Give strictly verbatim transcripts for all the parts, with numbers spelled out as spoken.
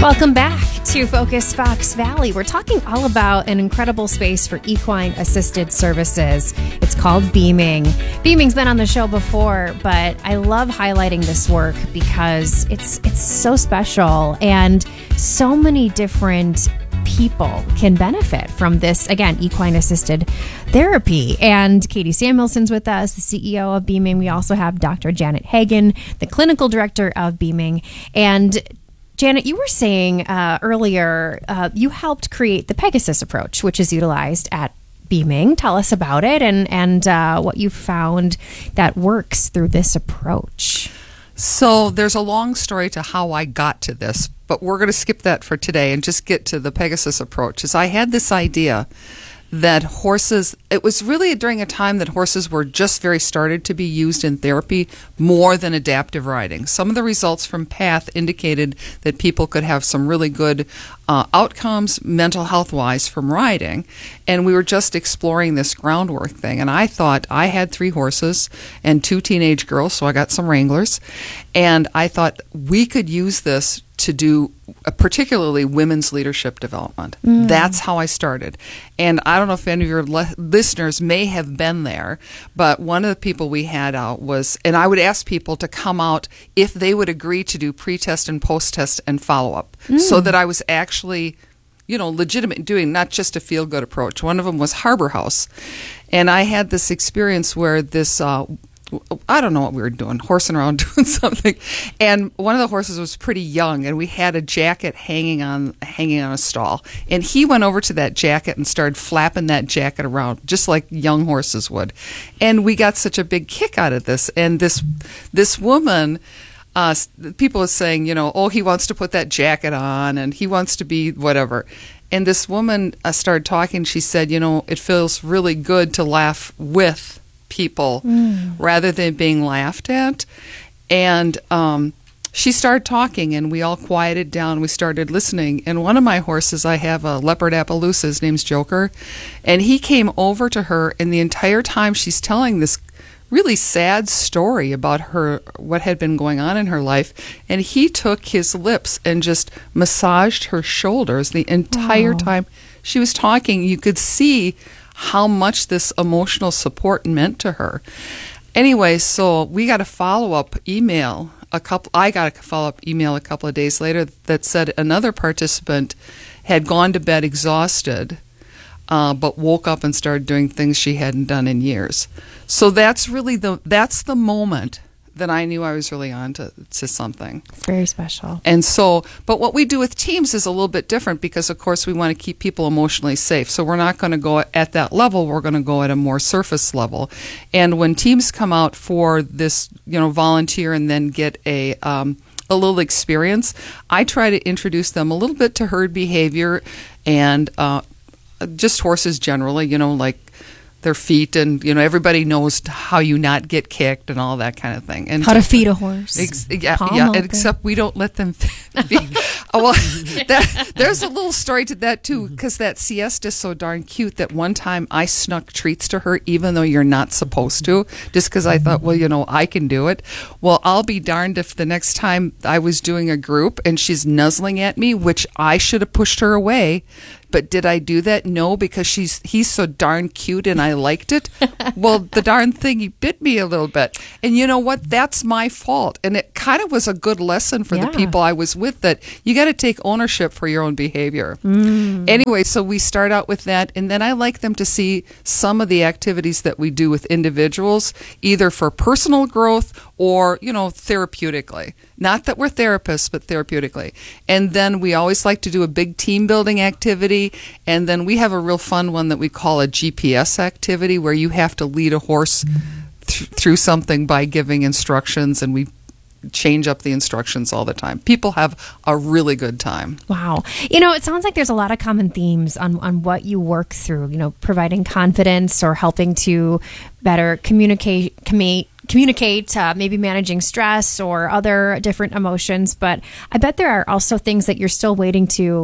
Welcome back to Focus Fox Valley. We're talking all about an incredible space for equine assisted services. It's called Beaming. Beaming's been on the show before, but I love highlighting this work because it's it's so special and so many different people can benefit from this, again, equine assisted therapy. And Katie Samuelson's with us, the C E O of Beaming. We also have Doctor Janet Hagen, the clinical director of Beaming. And Janet, you were saying uh, earlier uh, you helped create the Pegasus approach, which is utilized at Beaming. Tell us about it and, and uh, what you found that works through this approach. So there's a long story to how I got to this, but we're going to skip that for today and just get to the Pegasus approach. Is I had this idea that horses, it was really during a time that horses were just very started to be used in therapy more than adaptive riding. Some of the results from PATH indicated that people could have some really good uh, outcomes mental health-wise from riding, and we were just exploring this groundwork thing. And I thought, I had three horses and two teenage girls, so I got some Wranglers, and I thought we could use this to do uh, particularly women's leadership development. Mm. That's how I started. And I don't know if any of your le- listeners may have been there, but one of the people we had out was, and I would ask people to come out if they would agree to do pre-test and post-test and follow-up, mm. so that I was actually, you know, legitimate doing not just a feel-good approach. One of them was Harbor House. And I had this experience where this uh, I don't know what we were doing, horsing around doing something, and one of the horses was pretty young, and we had a jacket hanging on hanging on a stall, and he went over to that jacket and started flapping that jacket around just like young horses would, and we got such a big kick out of this. And this this woman, uh, people were saying, you know, oh, he wants to put that jacket on, and he wants to be whatever. And this woman uh, started talking. She said, you know, it feels really good to laugh with people mm. rather than being laughed at. And um, she started talking, and we all quieted down. We started listening. And one of my horses, I have a leopard Appaloosa, his name's Joker, and he came over to her, and the entire time she's telling this really sad story about her, what had been going on in her life, and he took his lips and just massaged her shoulders the entire wow. time she was talking. You could see how much this emotional support meant to her. Anyway, so we got a follow-up email. A couple, I got a follow-up email a couple of days later that said another participant had gone to bed exhausted, uh, but woke up and started doing things she hadn't done in years. So that's really the that's the moment that I knew I was really on to, to something. It's very special. And so, but what we do with teams is a little bit different because, of course, we want to keep people emotionally safe. So we're not going to go at that level. We're going to go at a more surface level. And when teams come out for this, you know, volunteer and then get a um, a little experience, I try to introduce them a little bit to herd behavior and uh, just horses generally, you know, like their feet, and you know everybody knows how you not get kicked and all that kind of thing. And how to feed a horse. Ex- yeah, yeah except we don't let them feed. Oh, well, that, there's a little story to that too, because that siesta is so darn cute that one time I snuck treats to her, even though you're not supposed to, just because I thought, well, you know, I can do it. Well, I'll be darned if the next time I was doing a group and she's nuzzling at me, which I should have pushed her away. But did I do that? No, because she's he's so darn cute and I liked it. Well, the darn thing, he bit me a little bit. And you know what? That's my fault. And it kind of was a good lesson for yeah. the people I was with, that you got to take ownership for your own behavior. Mm. Anyway, so we start out with that. And then I like them to see some of the activities that we do with individuals, either for personal growth or, you know, therapeutically. Not that we're therapists, but therapeutically. And then we always like to do a big team building activity. And then we have a real fun one that we call a G P S activity, where you have to lead a horse th- through something by giving instructions, and we change up the instructions all the time. People have a really good time. Wow. You know, it sounds like there's a lot of common themes on, on what you work through, you know, providing confidence or helping to better communicate, commu- communicate, uh, maybe managing stress or other different emotions. But I bet there are also things that you're still waiting to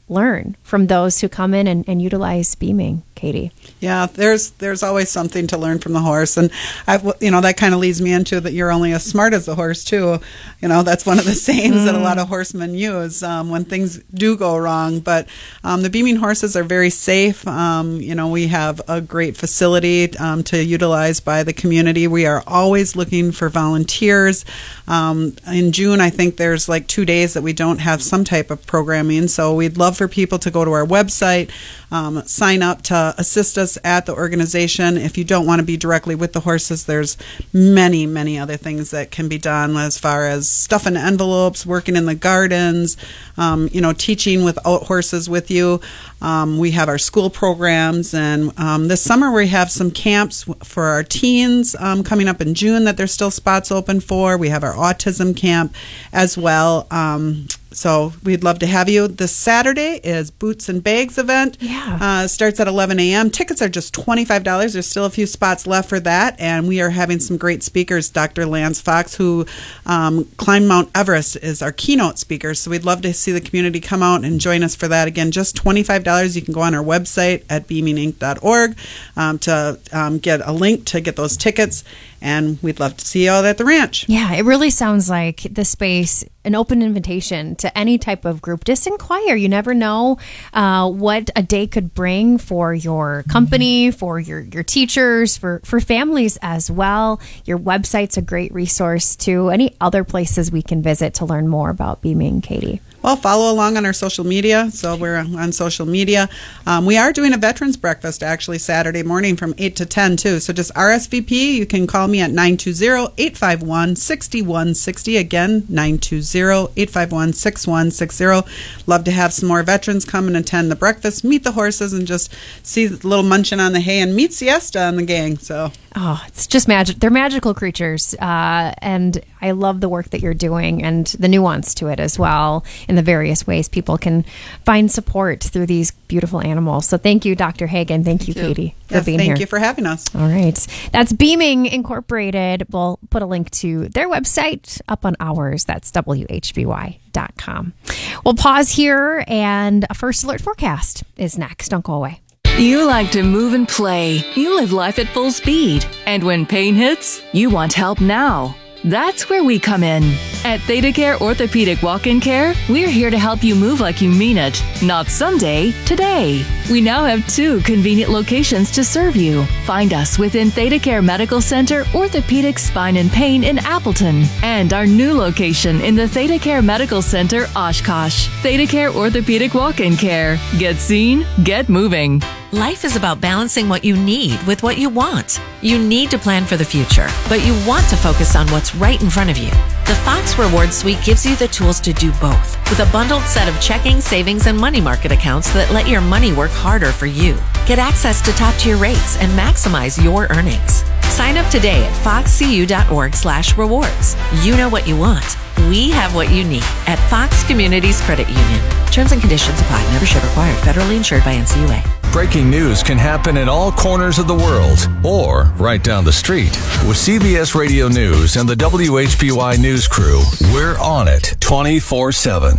learn from those who come in and, and utilize beaming, Katie? Yeah, there's there's always something to learn from the horse, and I, you know, that kind of leads me into that you're only as smart as the horse too. You know, that's one of the sayings mm. that a lot of horsemen use um, when things do go wrong. But um, the beaming horses are very safe. Um, you know, we have a great facility um, to utilize by the community. We are always looking for volunteers. Um, in June, I think there's like two days that we don't have some type of programming, so we'd love for people to go to our website, um, sign up to assist us at the organization. If you don't want to be directly with the horses, there's many, many other things that can be done as far as stuffing envelopes, working in the gardens, um, you know, teaching without horses with you. Um, we have our school programs, and um, this summer we have some camps for our teens um, coming up in June that there's still spots open for. We have our autism camp as well. Um, So we'd love to have you. This Saturday is Boots and Bags event. Yeah. Uh, starts at eleven a.m. Tickets are just twenty-five dollars. There's still a few spots left for that. And we are having some great speakers. Doctor Lance Fox, who um, climbed Mount Everest, is our keynote speaker. So we'd love to see the community come out and join us for that. Again, just twenty-five dollars. You can go on our website at beaming inc dot org um, to um, get a link to get those tickets. And we'd love to see you all at the ranch. Yeah, it really sounds like the space, an open invitation to any type of group. Just inquire. You never know uh, what a day could bring for your company, for your, your teachers, for, for families as well. Your website's a great resource too. Any other places we can visit to learn more about beaming, Katie? Well, follow along on our social media. So we're on social media. Um, we are doing a veterans breakfast actually Saturday morning from eight to ten too. So just R S V P. You can call me at nine two zero, eight five one, six one six zero. Again, nine two zero, eight five one, six one six zero. Love to have some more veterans come and attend the breakfast, meet the horses, and just see the little munching on the hay and meet Siesta and the gang. So. Oh, it's just magic. They're magical creatures. Uh, and I love the work that you're doing and the nuance to it as well in the various ways people can find support through these beautiful animals. So thank you, Doctor Hagan. Thank, thank you, you, Katie, for yes, being thank here. Thank you for having us. All right. That's Beaming Incorporated. We'll put a link to their website up on ours. That's W H B Y dot com. We'll pause here, and a First Alert forecast is next. Don't go away. You like to move and play. You live life at full speed. And when pain hits, you want help now. That's where we come in. At ThedaCare Orthopedic Walk-In Care, we're here to help you move like you mean it, not someday, today. We now have two convenient locations to serve you. Find us within ThedaCare Medical Center, Orthopedic Spine and Pain in Appleton, and our new location in the ThedaCare Medical Center, Oshkosh. ThedaCare Orthopedic Walk-In Care. Get seen, get moving. Life is about balancing what you need with what you want. You need to plan for the future, but you want to focus on what's right in front of you. The Fox Rewards Suite gives you the tools to do both, with a bundled set of checking, savings, and money market accounts that let your money work harder for you. Get access to top-tier rates and maximize your earnings. Sign up today at foxcu.org slash rewards. You know what you want. We have what you need at Fox Communities Credit Union. Terms and conditions apply. Membership required. Federally insured by N C U A. Breaking news can happen in all corners of the world or right down the street. With C B S Radio News and the W H B Y News crew, we're on it twenty-four seven.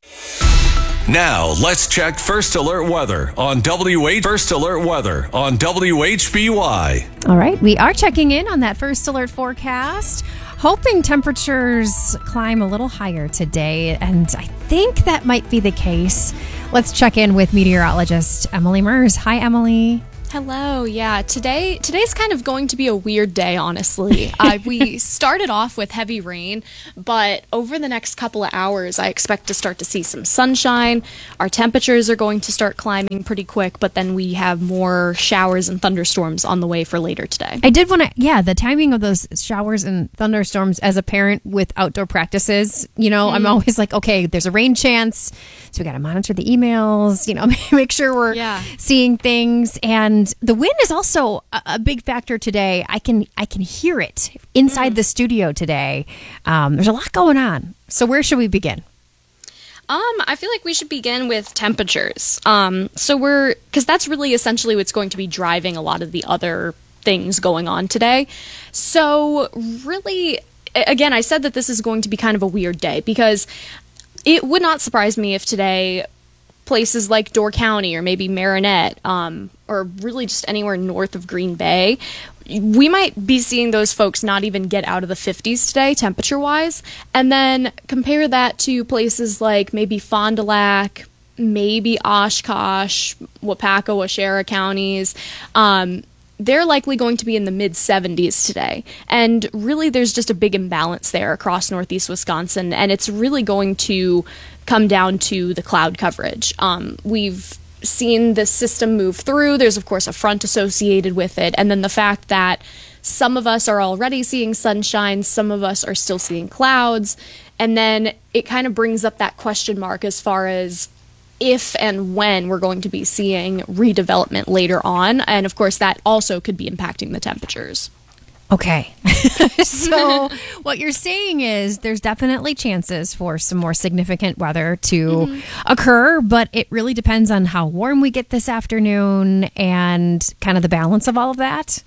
Now, let's check First Alert weather on W H First Alert weather on W H B Y. All right, we are checking in on that First Alert forecast, hoping temperatures climb a little higher today, and I think that might be the case. Let's check in with meteorologist Emily Mers. Hi, Emily. Hello. Yeah, today today's kind of going to be a weird day, honestly. uh, we started off with heavy rain, but over the next couple of hours, I expect to start to see some sunshine. Our temperatures are going to start climbing pretty quick, but then we have more showers and thunderstorms on the way for later today. I did want to, yeah, the timing of those showers and thunderstorms as a parent with outdoor practices, you know, mm. I'm always like, okay, there's a rain chance, so we got to monitor the emails, you know, make sure we're yeah. seeing things. And And the wind is also a, a big factor today. I can I can hear it inside mm. the studio today. Um, there's a lot going on. So where should we begin? Um, I feel like we should begin with temperatures. Um, so we're because that's really essentially what's going to be driving a lot of the other things going on today. So really, again, I said that this is going to be kind of a weird day because it would not surprise me if today places like Door County or maybe Marinette, um, or really just anywhere north of Green Bay, we might be seeing those folks not even get out of the fifties today, temperature-wise. And then compare that to places like maybe Fond du Lac, maybe Oshkosh, Wapaka, Waushara counties. Um, they're likely going to be in the mid seventies today. And really, there's just a big imbalance there across northeast Wisconsin. And it's really going to come down to the cloud coverage. Um, we've seen this system move through. There's, of course, a front associated with it. And then the fact that some of us are already seeing sunshine, some of us are still seeing clouds. And then it kind of brings up that question mark as far as if and when we're going to be seeing redevelopment later on. And of course, that also could be impacting the temperatures. Okay. So what you're saying is there's definitely chances for some more significant weather to mm-hmm. occur, but it really depends on how warm we get this afternoon and kind of the balance of all of that.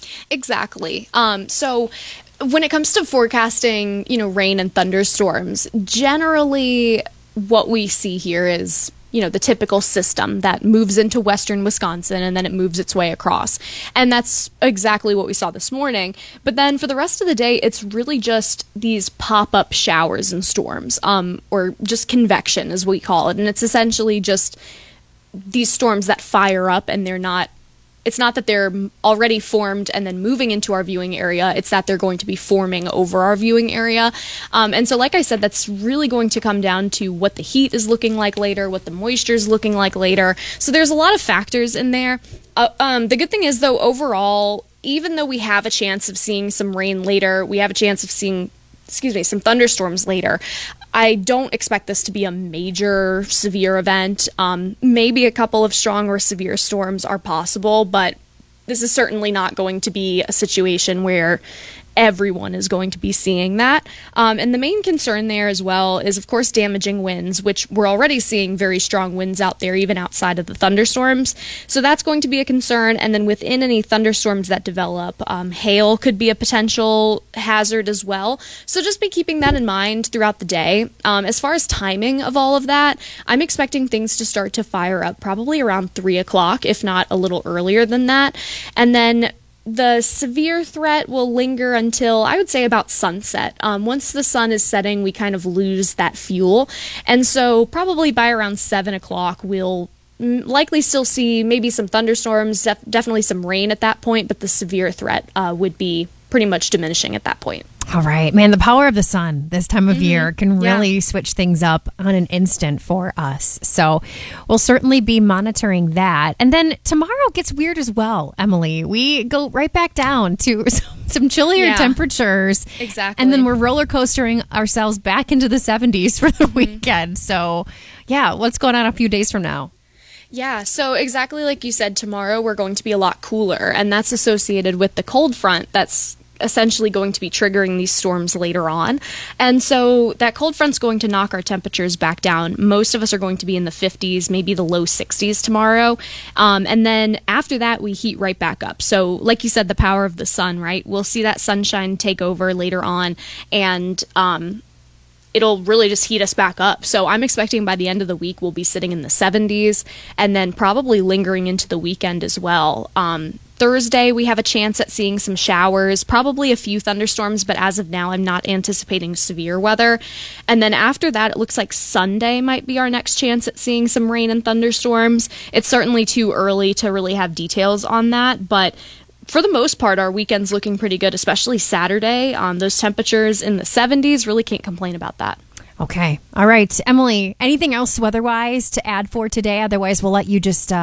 Exactly. Um, so when it comes to forecasting, you know, rain and thunderstorms, generally what we see here is, you know, the typical system that moves into western Wisconsin and then it moves its way across. And that's exactly what we saw this morning. But then for the rest of the day, it's really just these pop-up showers and storms, um, or just convection as we call it. And it's essentially just these storms that fire up, and they're not It's not that they're already formed and then moving into our viewing area. It's that they're going to be forming over our viewing area. Um, and so, like I said, that's really going to come down to what the heat is looking like later, what the moisture is looking like later. So there's a lot of factors in there. Uh, um, the good thing is, though, overall, even though we have a chance of seeing some rain later, we have a chance of seeing, excuse me, some thunderstorms later, I don't expect this to be a major severe event. Um, maybe a couple of strong or severe storms are possible, but this is certainly not going to be a situation where everyone is going to be seeing that. Um, and the main concern there as well is, of course, damaging winds, which we're already seeing very strong winds out there, even outside of the thunderstorms. So that's going to be a concern. And then within any thunderstorms that develop, um, hail could be a potential hazard as well. So just be keeping that in mind throughout the day. Um, as far as timing of all of that, I'm expecting things to start to fire up probably around three o'clock, if not a little earlier than that. And then the severe threat will linger until, I would say, about sunset. Um, once the sun is setting, we kind of lose that fuel. And so probably by around seven o'clock, we'll likely still see maybe some thunderstorms, def- definitely some rain at that point, but the severe threat uh, would be pretty much diminishing at that point. All right, man, the power of the sun this time of mm-hmm. year can really yeah. switch things up on an instant for us. So we'll certainly be monitoring that. And then tomorrow gets weird as well, Emily. We go right back down to some, some chillier yeah. temperatures. Exactly. And then we're roller coastering ourselves back into the seventies for the mm-hmm. weekend. So, yeah, what's going on a few days from now? Yeah, so exactly like you said, tomorrow we're going to be a lot cooler, and that's associated with the cold front that's essentially going to be triggering these storms later on. And so that cold front's going to knock our temperatures back down. Most of us are going to be in the fifties, maybe the low sixties tomorrow. Um, and then after that, we heat right back up. So like you said, the power of the sun, right? We'll see that sunshine take over later on, and um, it'll really just heat us back up. So I'm expecting by the end of the week, we'll be sitting in the seventies, and then probably lingering into the weekend as well. Um, Thursday, we have a chance at seeing some showers, probably a few thunderstorms, but as of now, I'm not anticipating severe weather. And then after that, it looks like Sunday might be our next chance at seeing some rain and thunderstorms. It's certainly too early to really have details on that, but for the most part, our weekend's looking pretty good, especially Saturday. Um, those temperatures in the seventies, really can't complain about that. Okay. All right. Emily, anything else weather-wise to add for today? Otherwise, we'll let you just... Uh